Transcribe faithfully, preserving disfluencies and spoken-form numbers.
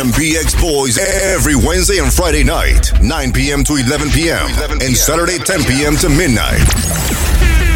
M B X Boys every Wednesday and Friday night, nine p.m. to eleven p.m. and Saturday ten p.m. to midnight.